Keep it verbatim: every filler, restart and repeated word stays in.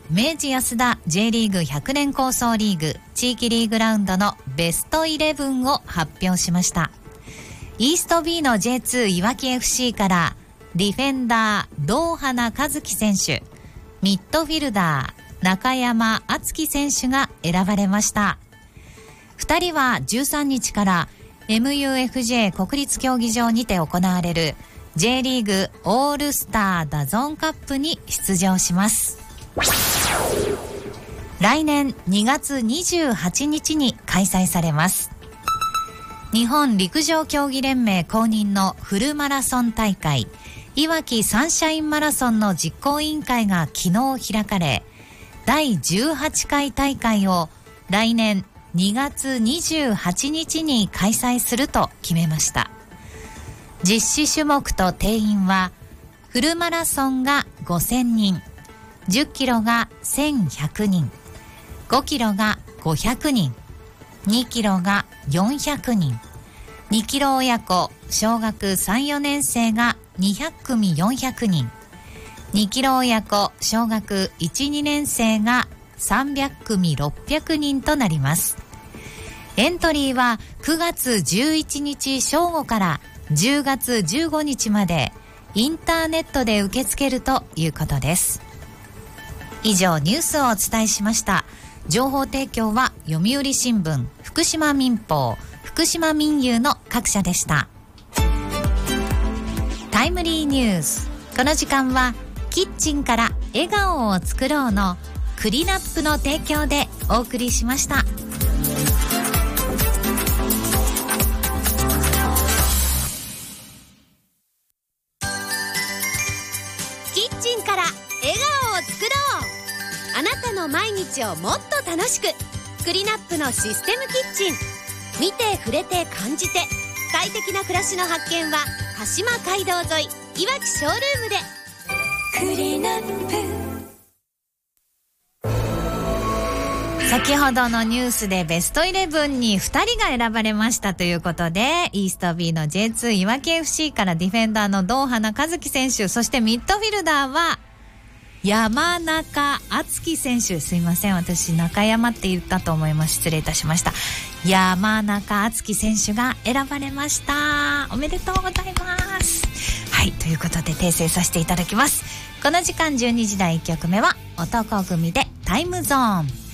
明治安田 J リーグひゃくねん構想リーグ地域リーグラウンドのベストイレブンを発表しました。イースト B の ジェイツー いわき エフシー からディフェンダー堂花和樹選手、ミッドフィルダー中山敦樹選手が選ばれました。ふたりはじゅうさんにちから エムユーエフジェー 国立競技場にて行われる J リーグオールスターダゾーンカップに出場します。来年にがつにじゅうはちにちに開催されます。日本陸上競技連盟公認のフルマラソン大会いわきサンシャインマラソンの実行委員会が昨日開かれ、だいじゅうはちかい大会を来年にがつにじゅうはちにちに開催すると決めました。実施種目と定員はフルマラソンがごせんにん、じゅっキロがせんひゃくにん、ごキロがごひゃくにん、にキロがよんひゃくにん、にキロ親子小学さん、よねん生がにひゃくくみよんひゃくにん、にキロ親子小学いち、にねん生がさんびゃくくみろっぴゃくにんとなります。エントリーはくがつじゅういちにち正午からじゅうがつじゅうごにちまでインターネットで受け付けるということです。以上ニュースをお伝えしました。情報提供は読売新聞、福島民報、福島民友の各社でした。タイムリーニュース。この時間はキッチンから笑顔を作ろうのクリナップの提供でお送りしました。 キッチンから笑顔を作ろう。あなたの毎日をもっと楽しく、クリナップのシステムキッチン。見て触れて感じて快適な暮らしの発見は鹿島街道沿いいわきショールームで。クリナップ。先ほどのニュースでベストイレブンにふたりが選ばれましたということで、イースト B の ジェイツー いわき エフシー からディフェンダーの堂花和樹選手、そしてミッドフィルダーは山中敦樹選手。すいません、私中山って言ったと思います。失礼いたしました。山中敦樹選手が選ばれました。おめでとうございます。はい、ということで訂正させていただきます。この時間じゅうにじ台いっきょくめは男組でタイムゾーン。